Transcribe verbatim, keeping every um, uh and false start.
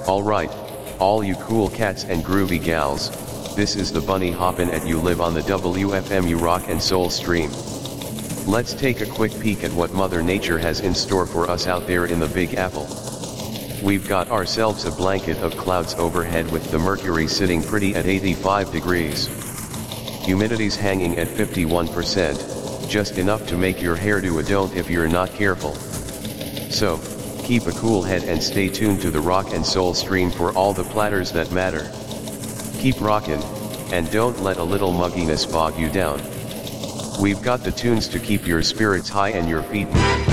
Alright, all you cool cats and groovy gals, this is the Bunny Hoppin' at You Live on the W F M U Rock and Soul stream. Let's take a quick peek at what Mother Nature has in store for us out there in the Big Apple. We've got ourselves a blanket of clouds overhead with the mercury sitting pretty at eighty-five degrees. Humidity's hanging at fifty-one percent, just enough to make your hair do a don't if you're not careful. So, keep a cool head and stay tuned to the Rock and Soul stream for all the platters that matter. Keep rockin', and don't let a little mugginess bog you down. We've got the tunes to keep your spirits high and your feet moving.